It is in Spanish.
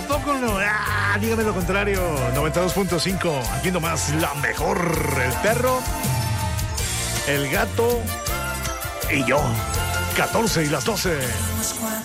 ¿A poco no? Dígame lo contrario. 92.5. Aquí nomás la mejor. El perro, el gato y yo. 14 y las 12.